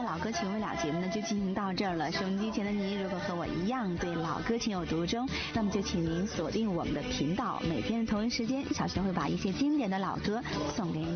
老歌情未了节目呢就进行到这儿了。收音机前的您，如果和我一样对老歌情有独钟，那么就请您锁定我们的频道，每天的同一时间，小轩会把一些经典的老歌送给你。